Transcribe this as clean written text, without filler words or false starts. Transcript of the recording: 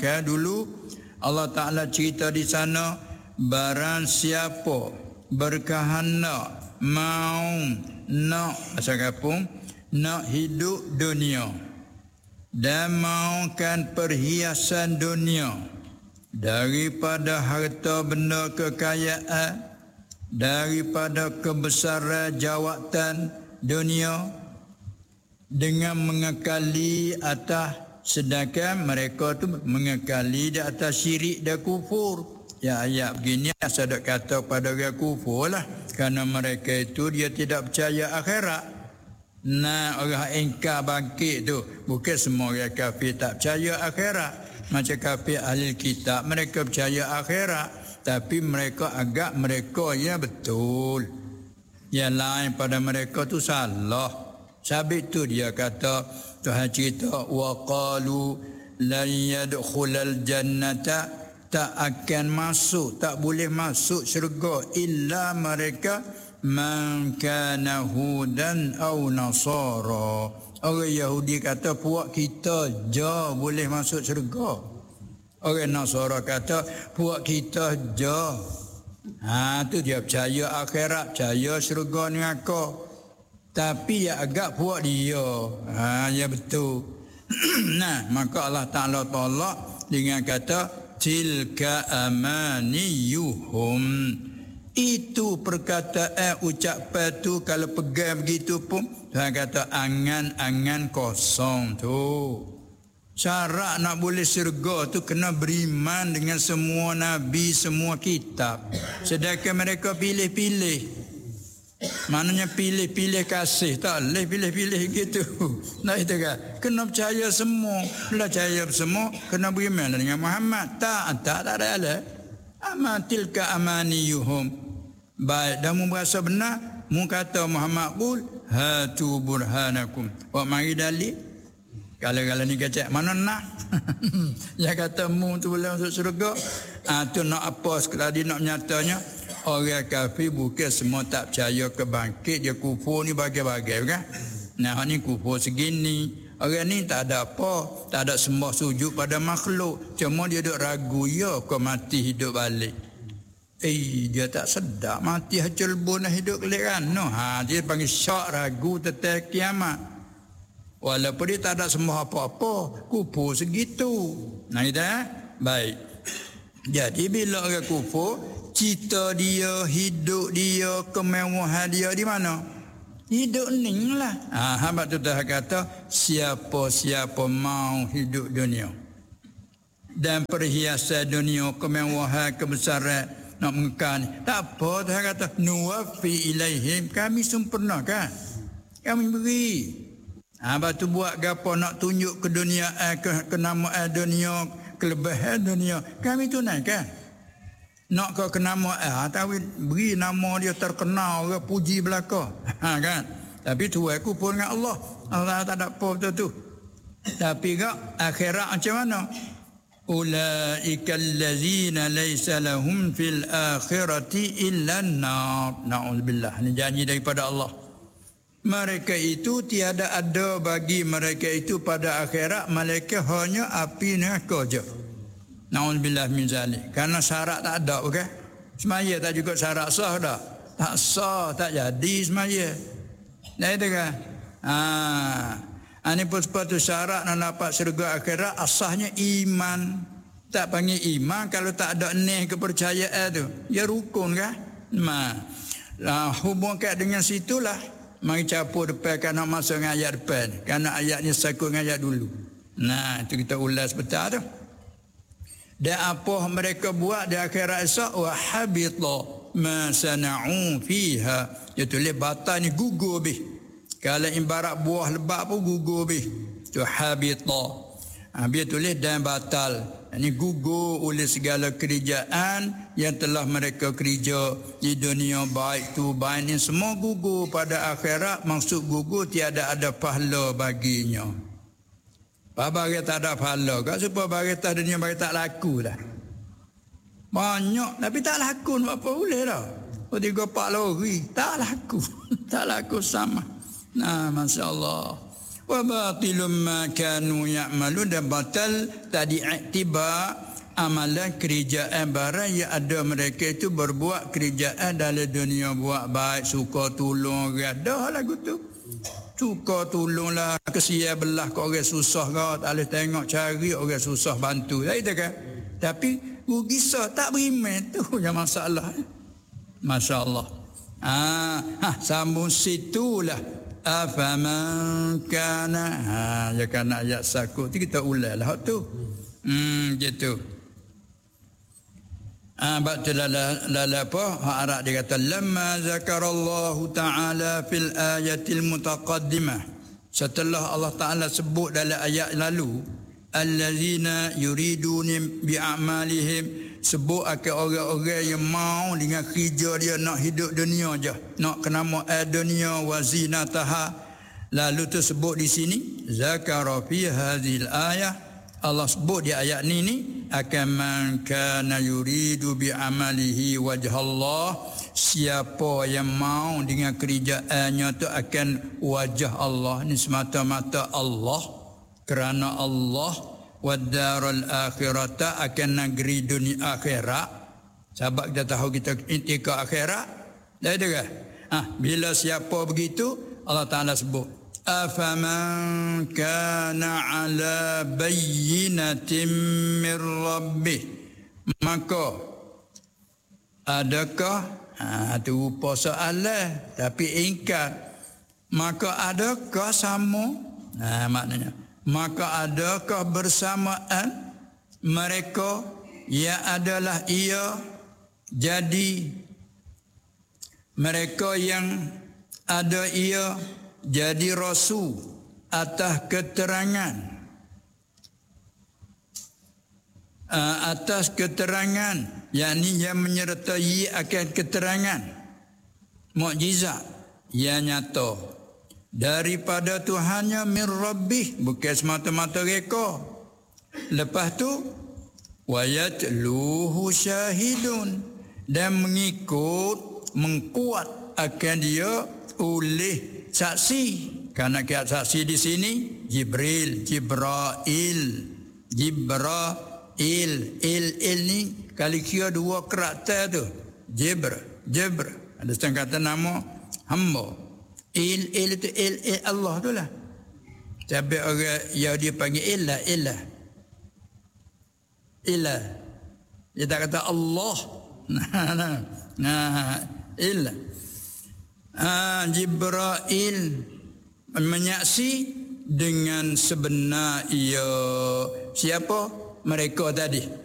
dulu Allah Ta'ala cerita di sana, barang siapa berkehendak mau nak asal kapung nak hidup dunia dan maukan perhiasan dunia daripada harta benda kekayaan, daripada kebesaran jawatan dunia dengan mengekali atas, sedangkan mereka tu mengekali di atas syirik dan kufur. Ya, ayat begini asal dak kata pada orang kufur lah, kerana mereka itu dia tidak percaya akhirat. Nah, orang ingkar bangkit tu, bukan semua orang kafir tak percaya akhirat. Macam kafir ahli kitab, mereka percaya akhirat, tapi mereka agak mereka ya betul. Yang lain pada mereka tu salah. Sabit tu dia kata, Tuhan cerita, wa qalu lan yadkhulal jannata, tak akan masuk, tak boleh masuk syurga illa mereka man kana hudan au nasara. Orang Yahudi kata puak kita je boleh masuk syurga. Orang Nasara kata puak kita je. Tu dia percaya akhirat, percaya syurga ni aku. Tapi ya agak puak dia. Ya betul. Nah, maka Allah Ta'ala tolak dengan kata tilka amaniyuhum. Itu perkataan ucapan tu kalau pegang begitu pun Tuhan kata angan-angan kosong tu. Syarat nak boleh syurga tu kena beriman dengan semua nabi, semua kitab. Sedangkan mereka pilih-pilih. Maknanya pilih-pilih kasih, tak boleh pilih-pilih gitu. Nah itu kan, kena percaya semua. Bila percaya semua, kena beriman dengan Muhammad. Tak ada lah. Amatilka amaniyuhum. Baik, dah mu berasa benar, mu kata Muhammad qul hatu burhanakum. Wa mari dalil. Kalau ni kacak mana nak? Yang kata mu tu boleh masuk syurga. Tu nak apa sekali nak nyatanya? Orang kafir bukan semua tak percaya ke bangkit, dia kufur ni bagai-bagai kan. Nah ni kufur segini. Orang ni tak ada apa, tak ada sembah sujud pada makhluk. Cuma dia duk ragu ya kau mati hidup balik. Dia tak sedap mati hacul bun hidup kelik kan. Dia panggil syak ragu tentang kiamat. Walaupun dia tak ada sembah apa-apa, kufur segitu. Nah itu baik. Jadi bila orang kufur, cita dia, hidup dia, kemewahan dia di mana? Hidup ni lah. Habis tu dah kata siapa-siapa mau hidup dunia dan perhiasan dunia, kemewahan, kebesaran nak mengekal, tak apa. Tuhan kata nuwaffi ilaihim, kami sempurnakan, kami beri. Habis tu buat gapo nak tunjuk ke dunia, ke nama dunia, kelebihan dunia, kami tunaikan. Nak ke nama tapi beri nama dia terkenal ke puji belaka. Kan? Tapi Tuhan aku pun dengan Allah. Allah tak ada apa betul tu. Tapi kak akhirat macam mana? Ulaikal ladzina laisa lahum fil akhirati illa an-nar. Nauzubillah. Ini janji daripada Allah. Mereka itu tiada ada bagi mereka itu pada akhirat mereka hanya api neraka je. Nauzubillah min zalik. Karena syarat tak ada, bukan? Semaya tak juga syarat sah dah. Tak sah, tak jadi semaya. Nah itu kan. Ini pun sepatu syarat nak dapat syurga akhirat asahnya iman. Tak panggil iman kalau tak ada nih kepercayaan tu. Ya rukun kan? Hubungkan dengan situlah. Mari capur depan kan nak masuk dengan ayat depan. Kerana ayatnya sakut dengan ayat dulu. Nah, itu kita ulas betul tu. Dan apa mereka buat di akhirat esok, wa habita ma sana'u fiha. Dia tulis batal ni gugur bih. Kalau ibarat buah lebat pun gugur bih. Itu habita. Dia tulis dan batal. Ini gugur oleh segala kerjaan yang telah mereka kerja di dunia, baik tu baik ni semua gugur pada akhirat. Maksud gugur tiada ada pahala baginya. Bagi tak ada pahala. Kau supaya bagi tak dunia bagi tak laku dah. Banyak tapi tak laku nak apa boleh dah. 3-4 lori tak laku. Tak laku sama. Nah, masya-Allah. wa batilum ma kanu ya'malun, dan batal tadi iktibar amalan kerjaan barang yang ada mereka itu berbuat kerjaan dalam dunia, buat baik, suka tolong orang, dah lagu tu. Suka tolonglah, kesian belah ke orang susah kau, tak boleh tengok cari orang susah bantu. Tak itu kan? Tapi kisah tak beriman tu yang masalah. Masya-Allah. Sambung situlah. Afaman kana. Ya kana ayat sakut tu kita ulailah tu. Gitu. Baca lala apa? Arab dia kata lamma zakarallahu ta'ala fil ayatil mutaqaddimah. Setelah Allah Ta'ala sebut dalam ayat lalu, allazina yuridun bi'amalihim, sebut akan orang-orang yang mau dengan kerja dia nak hidup dunia je, nak kenama dunia wa zinataha. Lalu tu sebut di sini zakara fi hadhil ayah, Allah sebut di ayat ni akan man kana yuridu bi amalihi wajhallah, siapa yang mau dengan kerjaannya tu akan wajah Allah, ni semata-mata Allah, kerana Allah, wad-darul akhirata, akan negeri dunia akhirat. Sebab kita tahu kita intikah akhirat. Dah ada ke? Bila siapa begitu Allah Taala sebut afaman kana ala bayyinatin min rabbih, maka adakah tu rupa soalan tapi ingkar, maka adakah sama, maknanya maka adakah bersamaan mereka yang adalah ia jadi mereka yang ada ia jadi rasul atas keterangan yakni yang menyertai akan keterangan mukjizat yang nyata daripada Tuhannya, min rabbih, bukan semata-mata reka. Lepas tu wayatluhu syahidun, dan mengkuat akan dia oleh saksi. Karena kiat saksi di sini Jibril, il ni kali kira dua karakter tu. Jibr. Ada setengah kata nama hamba. Il itu il Allah tu lah. Tapi orang Yahudi panggil ilah. Dia tak kata Allah. Ilah. Jibril menyaksi dengan sebenar ia. Siapa? Mereka tadi.